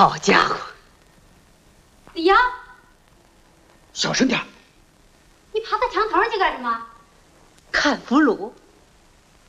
好家伙！ 李阳， 小声点。 你爬到墙头上去干什么？ 看俘虏。